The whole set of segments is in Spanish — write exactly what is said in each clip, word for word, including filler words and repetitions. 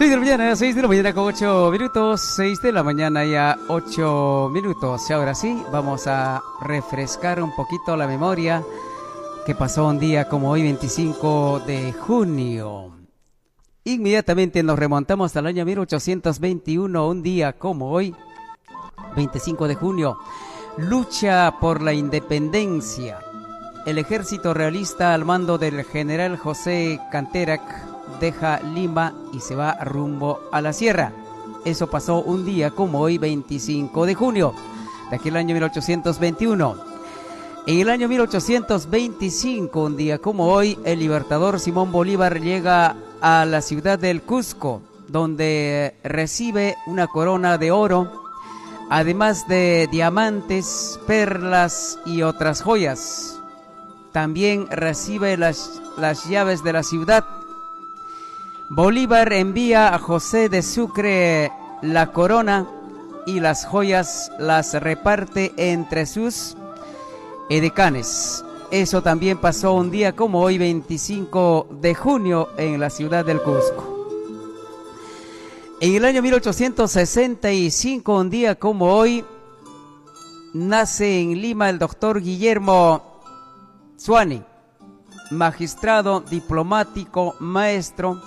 seis de la mañana, seis de la mañana con ocho minutos, seis de la mañana ya ocho minutos. Y ahora sí, vamos a refrescar un poquito la memoria que pasó un día como hoy, veinticinco de junio. Inmediatamente nos remontamos al año mil ochocientos veintiuno, un día como hoy, veinticinco de junio. Lucha por la independencia. El ejército realista al mando del general José Canterac deja Lima y se va rumbo a la sierra. Eso pasó un día como hoy, veinticinco de junio de aquel año mil ochocientos veintiuno. En el año mil ochocientos veinticinco, un día como hoy, el libertador Simón Bolívar llega a la ciudad del Cusco, donde recibe una corona de oro, además de diamantes, perlas y otras joyas. También recibe las, las llaves de la ciudad. Bolívar envía a José de Sucre la corona y las joyas las reparte entre sus edecanes. Eso también pasó un día como hoy, veinticinco de junio, en la ciudad del Cusco. En el año mil ochocientos sesenta y cinco, un día como hoy, nace en Lima el doctor Guillermo Zuani, magistrado, diplomático, maestro,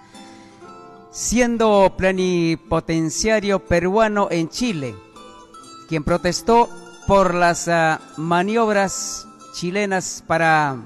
siendo plenipotenciario peruano en Chile, quien protestó por las uh, maniobras chilenas para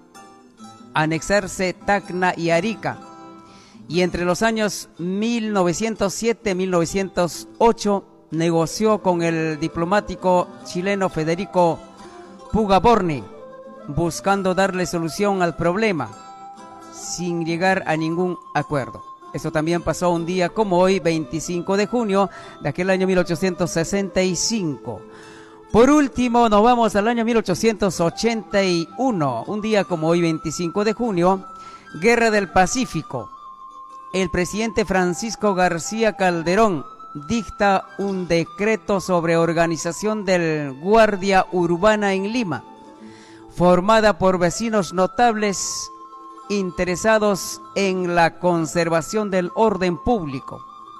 anexarse Tacna y Arica. Y entre los años mil novecientos siete y mil novecientos ocho negoció con el diplomático chileno Federico Pugaborni, buscando darle solución al problema, sin llegar a ningún acuerdo. Eso también pasó un día como hoy, veinticinco de junio de aquel año mil ochocientos sesenta y cinco. Por último, nos vamos al año mil ochocientos ochenta y uno, un día como hoy, veinticinco de junio, Guerra del Pacífico. El presidente Francisco García Calderón dicta un decreto sobre organización del Guardia Urbana en Lima, formada por vecinos notables interesados en la conservación del orden público.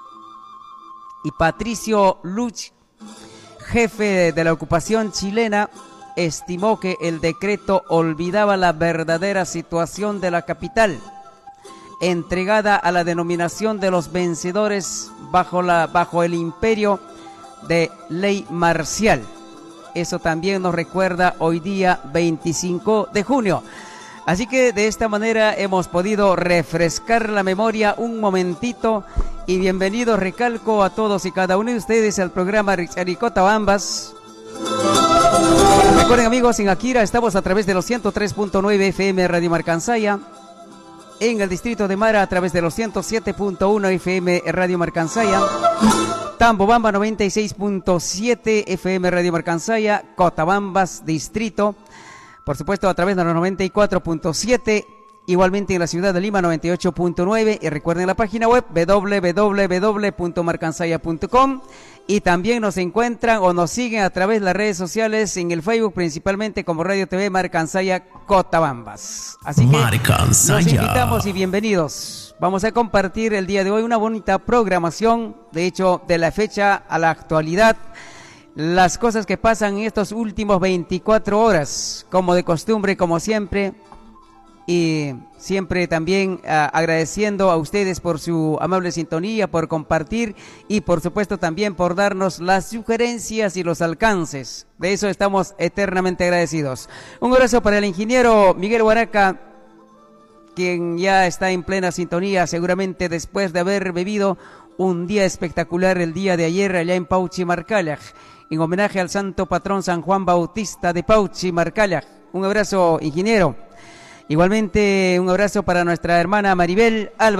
Y Patricio Luch, jefe de la ocupación chilena, estimó que el decreto olvidaba la verdadera situación de la capital, entregada a la denominación de los vencedores bajo, la, bajo el imperio de ley marcial. Eso también nos recuerda hoy día, veinticinco de junio. Así que de esta manera hemos podido refrescar la memoria un momentito. Y bienvenidos, recalco, a todos y cada uno de ustedes al programa Richaricota-Bambas. Recuerden, amigos, en Akira estamos a través de los ciento tres punto nueve F M Radio Marcansaya. En el distrito de Mara a través de los ciento siete punto uno F M Radio Marcansaya. Tambobamba noventa y seis punto siete F M Radio Marcansaya. Cotabambas distrito, por supuesto a través de los noventa y cuatro punto siete. Igualmente en la ciudad de Lima noventa y ocho punto nueve. Y recuerden la página web doble u doble u doble u punto marcansaya punto com. Y también nos encuentran o nos siguen a través de las redes sociales, en el Facebook principalmente como Radio T V Marcansaya Cotabambas. Así que Marcansaya. Los invitamos y bienvenidos. Vamos a compartir el día de hoy una bonita programación, de hecho de la fecha a la actualidad, las cosas que pasan en estos últimos veinticuatro horas, como de costumbre, como siempre. Y siempre también uh, agradeciendo a ustedes por su amable sintonía, por compartir y por supuesto también por darnos las sugerencias y los alcances. De eso estamos eternamente agradecidos. Un abrazo para el ingeniero Miguel Huaraca, quien ya está en plena sintonía, seguramente después de haber bebido un día espectacular el día de ayer allá en Pauchi, Marcallaj, en homenaje al santo patrón San Juan Bautista de Pauchi, Marcallaj. Un abrazo, ingeniero. Igualmente un abrazo para nuestra hermana Maribel Álvarez.